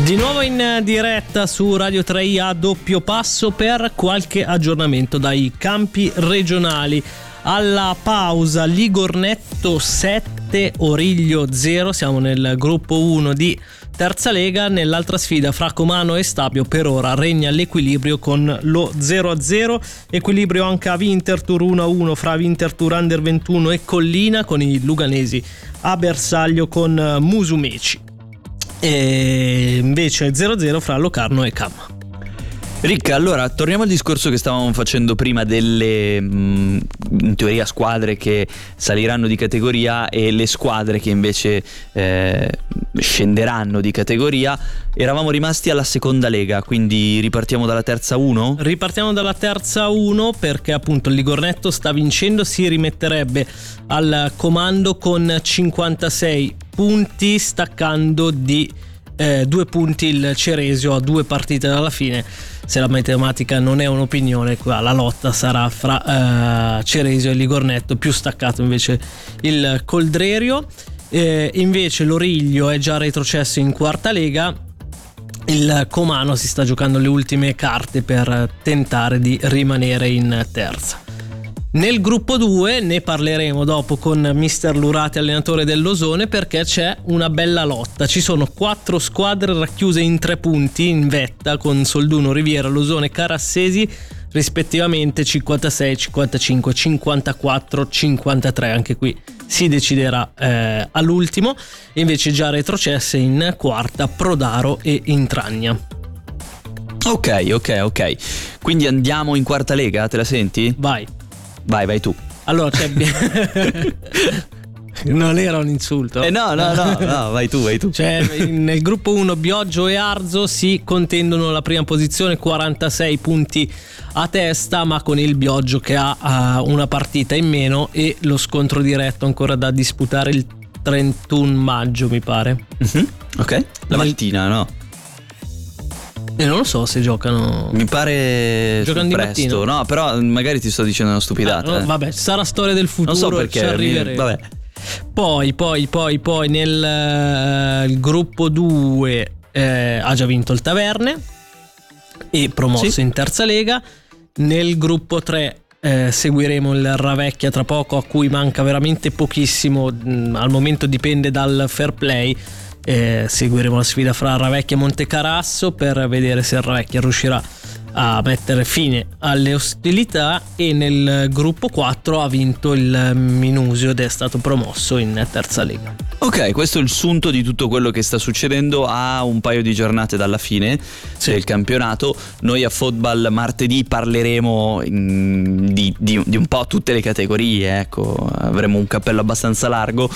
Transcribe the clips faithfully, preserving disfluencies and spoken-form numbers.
Di nuovo in diretta su Radio tre i a doppio passo per qualche aggiornamento dai campi regionali. Alla pausa Ligornetto sette, Origlio zero, siamo nel gruppo uno di Terza Lega. Nell'altra sfida fra Comano e Stabio per ora regna l'equilibrio con lo zero a zero, equilibrio anche a Winterthur uno a uno fra Winterthur Under ventuno e Collina, con i luganesi a bersaglio con Musumeci, e invece zero a zero fra Locarno e Cam. Ricca, allora torniamo al discorso che stavamo facendo prima delle mh, in teoria squadre che saliranno di categoria e le squadre che invece eh, scenderanno di categoria. Eravamo rimasti alla seconda lega, quindi ripartiamo dalla terza uno? Ripartiamo dalla terza uno perché appunto il Ligornetto sta vincendo, si rimetterebbe al comando con cinquantasei punti, staccando di eh, due punti il Ceresio a due partite dalla fine. Se la matematica non è un'opinione, qua la lotta sarà fra uh, Ceresio e Ligornetto, più staccato invece il Coldrerio. Eh, invece l'Origlio è già retrocesso in quarta lega, il Comano si sta giocando le ultime carte per tentare di rimanere in terza. Nel gruppo due ne parleremo dopo con mister Lurati, allenatore dell'Osone, perché c'è una bella lotta. Ci sono quattro squadre racchiuse in tre punti in vetta, con Solduno, Riviera, Losone e Carassesi rispettivamente cinquantasei, cinquantacinque, cinquantaquattro, cinquantatré. Anche qui si deciderà eh, all'ultimo. E invece già retrocesse in quarta Prodaro e Intragna. Ok, ok, ok. Quindi andiamo in quarta lega, te la senti? Vai. Vai, vai tu. Allora c'è non era un insulto. Eh no, no, no, no, vai tu, vai tu. Cioè, nel gruppo uno Bioggio e Arzo si contendono la prima posizione, quarantasei punti a testa, ma con il Bioggio che ha uh, una partita in meno e lo scontro diretto ancora da disputare il trentuno maggio, mi pare. Mm-hmm. Ok, la nel... mattina, no? E non lo so se giocano. Mi pare giocano di presto, mattino. No, però magari ti sto dicendo una stupidata. Ah, no, eh. Vabbè, sarà storia del futuro. Non so perché. Ci arriveremo. Vabbè. Poi, poi, poi, poi nel uh, gruppo due eh, ha già vinto il Taverne e promosso sì. in terza lega. Nel gruppo tre eh, seguiremo il Ravecchia tra poco, a cui manca veramente pochissimo. Mh, al momento dipende dal fair play. Eh, seguiremo la sfida fra Ravecchia e Montecarasso per vedere se il Ravecchia riuscirà a mettere fine alle ostilità. E nel gruppo quattro ha vinto il Minusio ed è stato promosso in terza lega. Ok, questo è il sunto di tutto quello che sta succedendo a un paio di giornate dalla fine sì. del campionato. Noi a Football martedì parleremo in, di, di, di un po' tutte le categorie, ecco, avremo un cappello abbastanza largo.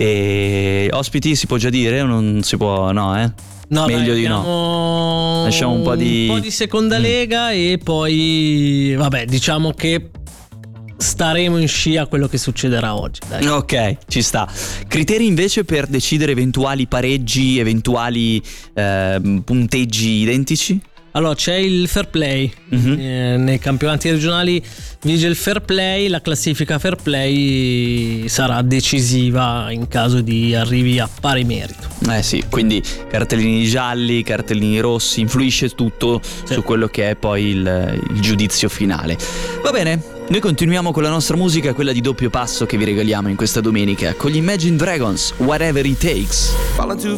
E ospiti si può già dire o non si può? No, eh? No, meglio dai, di no. Lasciamo un po' di un po' di seconda mm. lega e poi vabbè, diciamo che staremo in scia a quello che succederà oggi, dai. Ok, ci sta. Criteri invece per decidere eventuali pareggi, eventuali eh, punteggi identici? Allora c'è il fair play, mm-hmm. eh, nei campionati regionali vige il fair play, la classifica fair play sarà decisiva in caso di arrivi a pari merito. Eh sì, quindi cartellini gialli, cartellini rossi, influisce tutto sì. su quello che è poi il, il giudizio finale. Va bene, noi continuiamo con la nostra musica, quella di doppio passo che vi regaliamo in questa domenica con gli Imagine Dragons, Whatever It Takes. Falling too